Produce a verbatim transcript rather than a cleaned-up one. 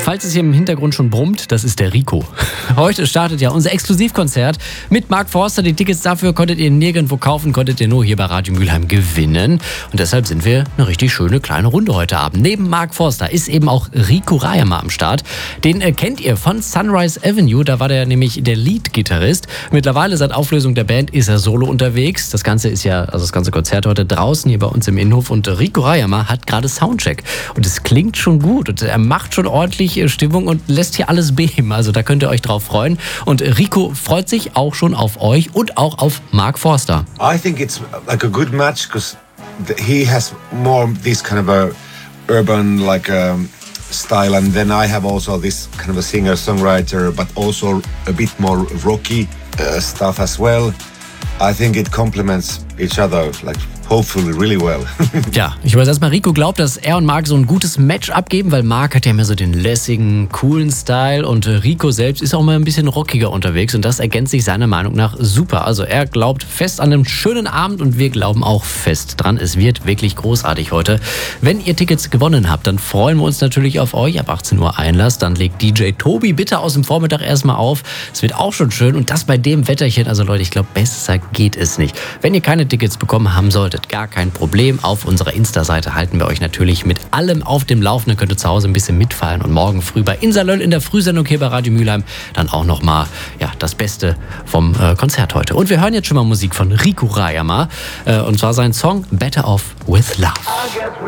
Falls es hier im Hintergrund schon brummt, das ist der Rico. Heute startet ja unser Exklusivkonzert mit Mark Forster. Die Tickets dafür konntet ihr nirgendwo kaufen, konntet ihr nur hier bei Radio Mülheim gewinnen. Und deshalb sind wir eine richtig schöne kleine Runde heute Abend. Neben Mark Forster ist eben auch Rico Rayama am Start. Den äh, kennt ihr von Sunrise Avenue. Da war der nämlich der Lead-Gitarrist. Mittlerweile seit Auflösung der Band ist er solo unterwegs. Das Ganze ist ja, also das ganze Konzert heute draußen hier bei uns im Innenhof. Und Rico Rayama hat gerade Soundcheck. Und es klingt schon gut. Und er macht schon ordentlich Stimmung und lässt hier alles beben. Also da könnt ihr euch drauf freuen. Und Rico freut sich auch schon auf euch und auch auf Mark Forster. I think it's like a good match because he has more this kind of a urban like um, style, and then I have also this kind of a singer-songwriter, but also a bit more rocky uh, stuff as well. I think it complements each other, like hopefully really well. Ja, ich weiß erstmal, Rico glaubt, dass er und Mark so ein gutes Match abgeben, weil Mark hat ja mehr so den lässigen, coolen Style und Rico selbst ist auch mal ein bisschen rockiger unterwegs und das ergänzt sich seiner Meinung nach super. Also er glaubt fest an einen schönen Abend und wir glauben auch fest dran. Es wird wirklich großartig heute. Wenn ihr Tickets gewonnen habt, dann freuen wir uns natürlich auf euch. Ab achtzehn Uhr Einlass, dann legt D J Tobi bitte aus dem Vormittag erstmal auf. Es wird auch schon schön und das bei dem Wetterchen. Also Leute, ich glaube, besser geht es nicht. Wenn ihr keine Tickets bekommen haben solltet, gar kein Problem. Auf unserer Insta-Seite halten wir euch natürlich mit allem auf dem Laufenden. Könnt ihr zu Hause ein bisschen mitfeiern und morgen früh bei Insalöll in der Frühsendung hier bei Radio Mülheim dann auch nochmal ja, das Beste vom äh, Konzert heute. Und wir hören jetzt schon mal Musik von Rico Rayama äh, und zwar sein Song Better Off With Love.